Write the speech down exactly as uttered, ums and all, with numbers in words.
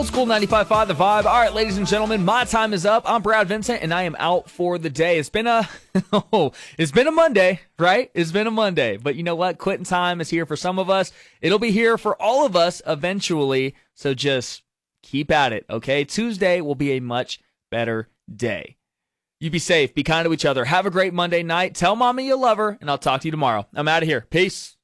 Old School ninety-five point five, The Vibe. All right, ladies and gentlemen, my time is up. I'm Brad Vincent, and I am out for the day. It's been a, oh, it's been a Monday, right? It's been a Monday. But you know what? Quitting time is here for some of us. It'll be here for all of us eventually. So just keep at it, okay? Tuesday will be a much better day. You be safe. Be kind to each other. Have a great Monday night. Tell mommy you love her, and I'll talk to you tomorrow. I'm out of here. Peace.